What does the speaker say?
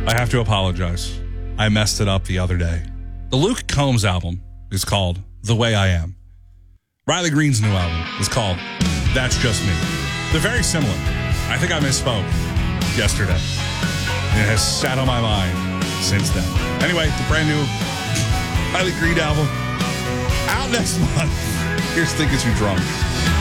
I have to apologize. I messed it up the other day. The Luke Combs album is called The Way I Am. Riley Green's new album is called That's Just Me. They're very similar. I think I misspoke yesterday. And it has sat on my mind since then. Anyway, the brand new Riley Green album out next month. Here's Think It's You Drunk.